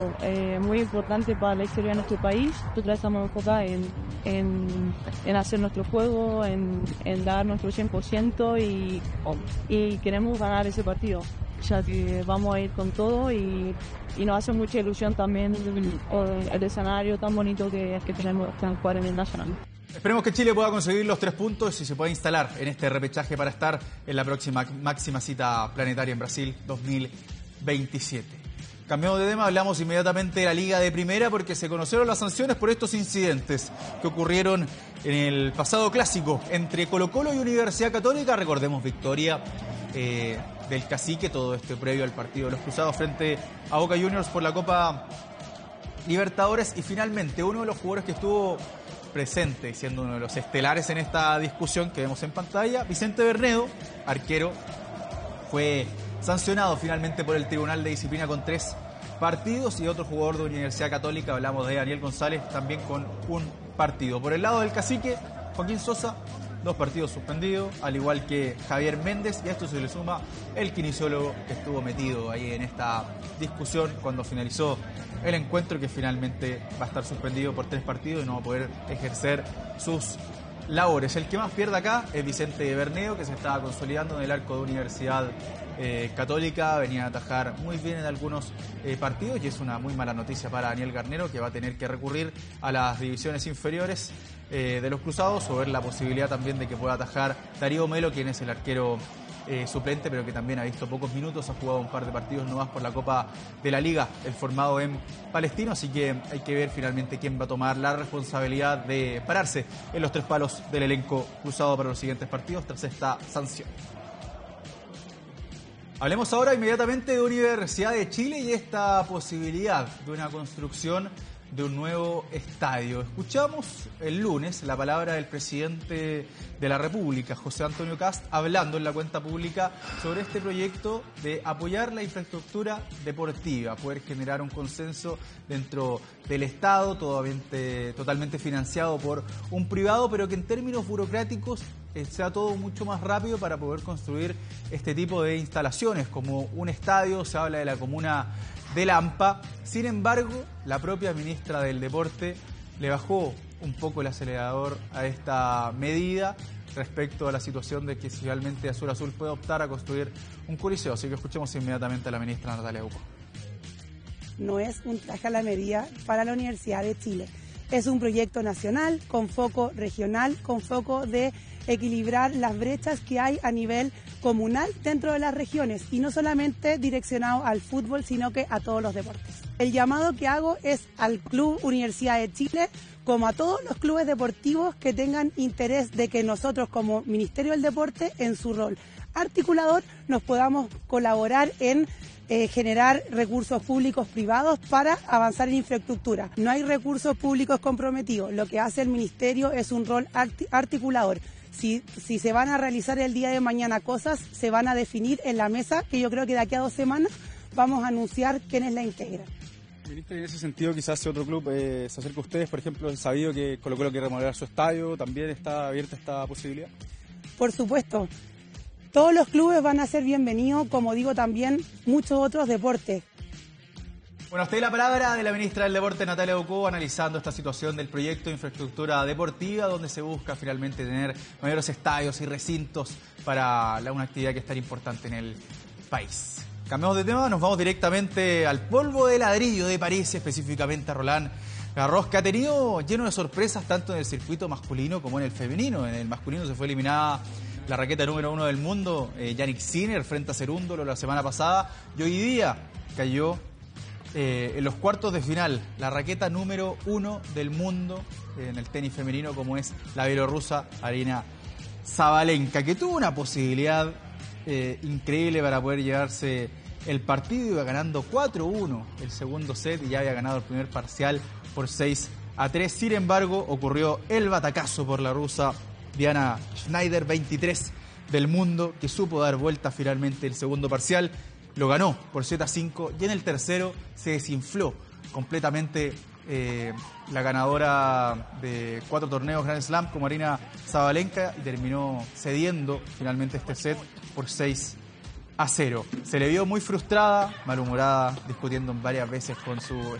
Muy importante para la historia de nuestro país. Nosotros estamos enfocados en hacer nuestro juego, en dar nuestro 100% y queremos ganar ese partido. Ya que vamos a ir con todo y nos hace mucha ilusión también el escenario tan bonito que tenemos que jugar en el Nacional. Esperemos que Chile pueda conseguir los 3 puntos y se pueda instalar en este repechaje para estar en la próxima máxima cita planetaria en Brasil 2027. Cambiamos de tema, hablamos inmediatamente de la Liga de Primera porque se conocieron las sanciones por estos incidentes que ocurrieron en el pasado clásico entre Colo-Colo y Universidad Católica. Recordemos victoria del Cacique, todo esto previo al partido de los Cruzados frente a Boca Juniors por la Copa Libertadores. Y finalmente uno de los jugadores que estuvo presente, siendo uno de los estelares en esta discusión que vemos en pantalla, Vicente Bernedo, arquero, fue sancionado finalmente por el Tribunal de Disciplina con 3 partidos y otro jugador de Universidad Católica, hablamos de Daniel González, también con 1 partido. Por el lado del Cacique, Joaquín Sosa, 2 partidos suspendidos, al igual que Javier Méndez, y a esto se le suma el kinesiólogo que estuvo metido ahí en esta discusión cuando finalizó el encuentro, que finalmente va a estar suspendido por 3 partidos y no va a poder ejercer sus labores. El que más pierde acá es Vicente Bernedo, que se estaba consolidando en el arco de Universidad Católica, venía a atajar muy bien en algunos partidos y es una muy mala noticia para Daniel Garnero, que va a tener que recurrir a las divisiones inferiores de los Cruzados o ver la posibilidad también de que pueda atajar Darío Melo, quien es el arquero suplente, pero que también ha visto pocos minutos, ha jugado un par de partidos nomás por la Copa de la Liga, el formado en Palestino, así que hay que ver finalmente quién va a tomar la responsabilidad de pararse en los 3 palos del elenco cruzado para los siguientes partidos tras esta sanción. Hablemos ahora inmediatamente de Universidad de Chile y esta posibilidad de una construcción de un nuevo estadio. Escuchamos el lunes la palabra del presidente de la República, José Antonio Kast, hablando en la cuenta pública sobre este proyecto de apoyar la infraestructura deportiva, poder generar un consenso dentro del Estado, totalmente financiado por un privado, pero que en términos burocráticos sea todo mucho más rápido para poder construir este tipo de instalaciones, como un estadio. Se habla de la comuna de Lampa. Sin embargo, la propia ministra del Deporte le bajó un poco el acelerador a esta medida respecto a la situación de que si realmente Azul Azul puede optar a construir un coliseo. Así que escuchemos inmediatamente a la ministra Natalia Uco. No es un traje a la medida para la Universidad de Chile. Es un proyecto nacional con foco regional, con foco de equilibrar las brechas que hay a nivel comunal dentro de las regiones y no solamente direccionado al fútbol, sino que a todos los deportes. El llamado que hago es al Club Universidad de Chile, como a todos los clubes deportivos que tengan interés de que nosotros como Ministerio del Deporte, en su rol articulador, nos podamos colaborar en generar recursos públicos privados para avanzar en infraestructura. No hay recursos públicos comprometidos, lo que hace el Ministerio es un rol articulador. Si se van a realizar el día de mañana cosas, se van a definir en la mesa, que yo creo que de aquí a 2 semanas vamos a anunciar quiénes la integran. Ministra, en ese sentido, quizás si otro club se acerca a ustedes, por ejemplo, he sabido que Colo-Colo quiere remodelar su estadio, ¿también está abierta esta posibilidad? Por supuesto. Todos los clubes van a ser bienvenidos, como digo también, muchos otros deportes. Bueno, hasta ahí la palabra de la ministra del Deporte, Natalia Uco, analizando esta situación del proyecto de infraestructura deportiva, donde se busca finalmente tener mayores estadios y recintos para una actividad que es tan importante en el país. Cambiamos de tema, nos vamos directamente al polvo de ladrillo de París, específicamente a Roland Garros, que ha tenido lleno de sorpresas tanto en el circuito masculino como en el femenino. En el masculino se fue eliminada la raqueta número 1 del mundo, Jannik Sinner, frente a Cerúndolo la semana pasada, y hoy día cayó en los cuartos de final la raqueta número 1 del mundo en el tenis femenino, como es la bielorrusa Aryna Sabalenka, que tuvo una posibilidad increíble para poder llevarse el partido. Iba ganando 4-1 el segundo set y ya había ganado el primer parcial por 6-3. Sin embargo, ocurrió el batacazo por la rusa Diana Schneider, 23 del mundo, que supo dar vuelta finalmente el segundo parcial. Lo ganó por 7-5 y en el tercero se desinfló completamente la ganadora de 4 torneos Grand Slam como Aryna Sabalenka y terminó cediendo finalmente este set por 6-3. 0. Se le vio muy frustrada, malhumorada, discutiendo varias veces con su